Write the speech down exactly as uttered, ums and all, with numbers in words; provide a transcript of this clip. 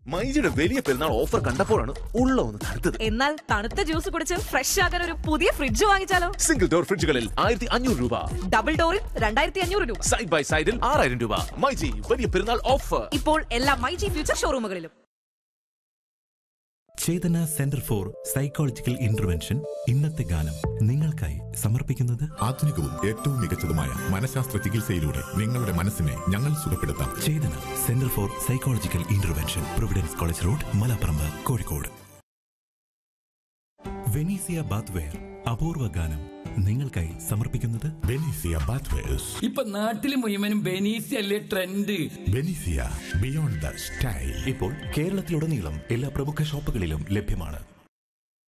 മൈജിയുടെ വലിയ പെരുന്നാൾ ഓഫർ കണ്ടപ്പോഴാണ് ഉള്ള ഒന്ന് തണുത്തത്. എന്നാൽ തണുത്ത ജ്യൂസ് കുടിച്ച് ഫ്രഷ് ആകാൻ ഒരു പുതിയ ഫ്രിഡ്ജ് വാങ്ങിച്ചാലോ? സിംഗിൾ ഡോർ ഫ്രിഡ്ജുകളിൽ ആയിരത്തി അഞ്ഞൂറ് രൂപ, ഡബിൾ ഡോറിൽ രണ്ടായിരത്തി അഞ്ഞൂറ് രൂപ, സൈഡ് ബൈ സൈഡിൽ ആറായിരം രൂപ. മൈജി വലിയ പെരുന്നാൾ ഓഫർ ഇപ്പോൾ എല്ലാ myG future ഷോറൂമുകളിലും. Chetana centre for psychological intervention ഇന്നത്തെ ഗാനം നിങ്ങൾക്കായി സമർപ്പിക്കുന്നത് ആധുനികവും ഏറ്റവും മികച്ചതുമായ മനഃശാസ്ത്ര ചികിത്സയിലൂടെ നിങ്ങളുടെ മനസ്സിനെ ഞങ്ങൾ സുഖപ്പെടുത്താം. ചേതന centre for psychological intervention, Providence college road, Malaparamba, Kozhikode. Venezia bathware അപൂർവ ഗാനം നിങ്ങൾക്കായി സമർപ്പിക്കുന്നത് ബെനീസിയ ബാത്ത്വെയർസ്. ഇപ്പൊ നാട്ടില് മുഴുവനും ബെനീസിയ അല്ലേ ട്രെൻഡ്. ബെനീസിയ ബിയോണ്ട് ദ സ്റ്റൈൽ ഇപ്പോൾ കേരളത്തിലുടനീളം എല്ലാ പ്രമുഖ ഷോപ്പുകളിലും ലഭ്യമാണ്.